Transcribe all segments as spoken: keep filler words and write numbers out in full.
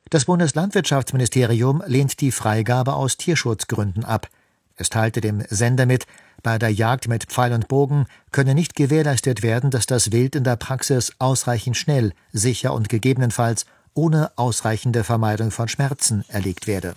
Das Bundeslandwirtschaftsministerium lehnt die Freigabe aus Tierschutzgründen ab. Es teilte dem Sender mit, bei der Jagd mit Pfeil und Bogen könne nicht gewährleistet werden, dass das Wild in der Praxis ausreichend schnell, sicher und gegebenenfalls ohne ausreichende Vermeidung von Schmerzen erlegt werde.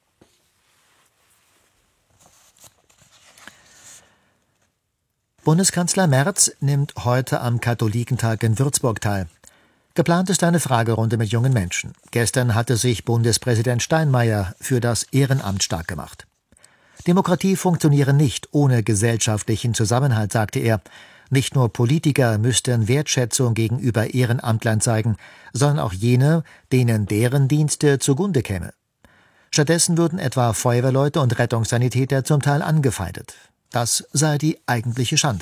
Bundeskanzler Merz nimmt heute am Katholikentag in Würzburg teil. Geplant ist eine Fragerunde mit jungen Menschen. Gestern hatte sich Bundespräsident Steinmeier für das Ehrenamt stark gemacht. Demokratie funktioniere nicht ohne gesellschaftlichen Zusammenhalt, sagte er. Nicht nur Politiker müssten Wertschätzung gegenüber Ehrenamtlern zeigen, sondern auch jene, denen deren Dienste zugunde käme. Stattdessen würden etwa Feuerwehrleute und Rettungssanitäter zum Teil angefeindet. Das sei die eigentliche Schande.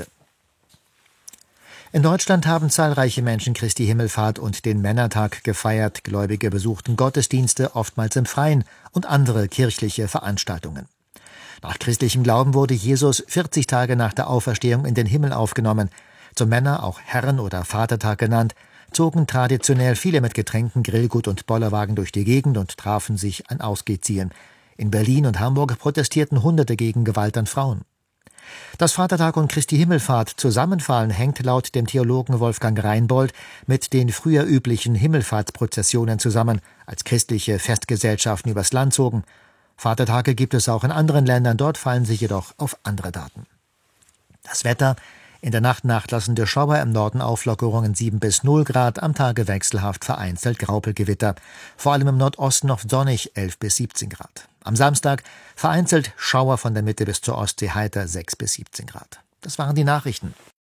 In Deutschland haben zahlreiche Menschen Christi Himmelfahrt und den Männertag gefeiert. Gläubige besuchten Gottesdienste, oftmals im Freien, und andere kirchliche Veranstaltungen. Nach christlichem Glauben wurde Jesus vierzig Tage nach der Auferstehung in den Himmel aufgenommen. Zum Männer, auch Herren- oder Vatertag genannt, zogen traditionell viele mit Getränken, Grillgut und Bollerwagen durch die Gegend und trafen sich ein Ausgeziehen. In Berlin und Hamburg protestierten Hunderte gegen Gewalt an Frauen. Dass Vatertag und Christi Himmelfahrt zusammenfallen, hängt laut dem Theologen Wolfgang Reinbold mit den früher üblichen Himmelfahrtsprozessionen zusammen, als christliche Festgesellschaften übers Land zogen. Vatertage gibt es auch in anderen Ländern, dort fallen sie jedoch auf andere Daten. Das Wetter: in der Nacht nachlassende Schauer, im Norden Auflockerungen sieben bis null Grad, am Tage wechselhaft vereinzelt Graupelgewitter. Vor allem im Nordosten oft sonnig, elf bis siebzehn Grad. Am Samstag vereinzelt Schauer von der Mitte bis zur Ostsee, heiter sechs bis siebzehn Grad. Das waren die Nachrichten.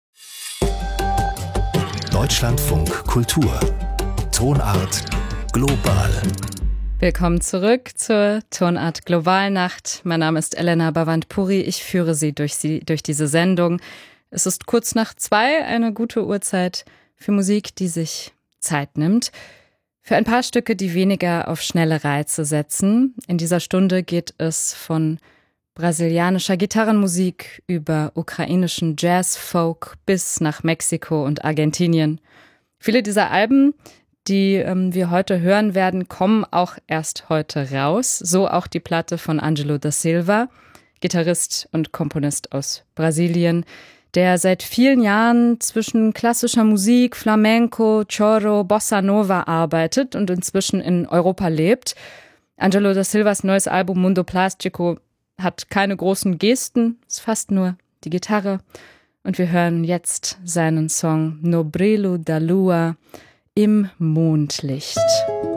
Deutschlandfunk Kultur. Tonart global. Willkommen zurück zur Tonart Globalnacht. Mein Name ist Elena Bavand-Puri. Ich führe Sie durch, sie durch diese Sendung. Es ist kurz nach zwei, eine gute Uhrzeit für Musik, die sich Zeit nimmt. Für ein paar Stücke, die weniger auf schnelle Reize setzen. In dieser Stunde geht es von brasilianischer Gitarrenmusik über ukrainischen Jazz, Folk bis nach Mexiko und Argentinien. Viele dieser Alben, die ähm, wir heute hören werden, kommen auch erst heute raus. So auch die Platte von Ângelo da Silva, Gitarrist und Komponist aus Brasilien, der seit vielen Jahren zwischen klassischer Musik, Flamenco, Choro, Bossa Nova arbeitet und inzwischen in Europa lebt. Ângelo da Silvas neues Album Mundo Plástico hat keine großen Gesten, ist fast nur die Gitarre. Und wir hören jetzt seinen Song No Brilho da Lua, im Mondlicht.